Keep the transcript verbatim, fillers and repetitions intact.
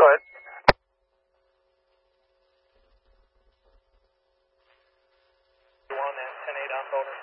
Go ahead. One and ten eight on over.